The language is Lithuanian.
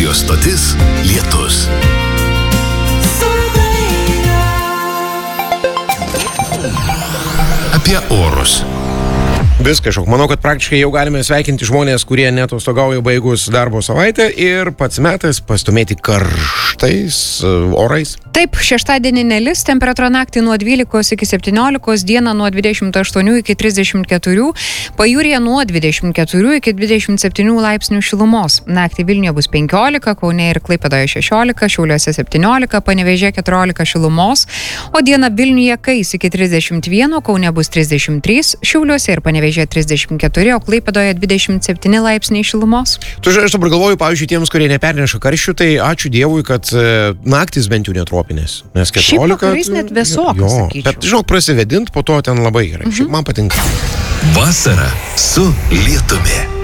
Radio stotis Lietus. Apie orus. Viskas, manau, kad praktiškai jau galime sveikinti žmonės, kurie neatostogauja baigus darbo savaitę ir pats metas pastumėti karštais orais. Taip, šeštadienį nelis, temperatūra naktį nuo 12 iki 17, dieną nuo 28 iki 34, pajūryje nuo 24 iki 27 laipsnių šilumos. Naktį Vilniuje bus 15, Kaune ir Klaipėdoje 16, Šiauliuose 17, Panevėžyje 14 šilumos, o dieną Vilniuje kais iki 31, Kaune bus 33, Šiauliuose ir Panevėžyje 34, o Klaipėdoje 27 laipsniai šilumos. Tu žinai, aš dabar galvoju, pavyzdžiui, tiems, kurie neperneša karščių, tai ačiū Dievui, kad naktis bent jau netropinės. Nes 14... Šiaip vakarais net vėsokas, sakyčiau. Bet, žinok, prasivedint po to ten labai gerai. Šiaip man patinka. Vasara su lietumi.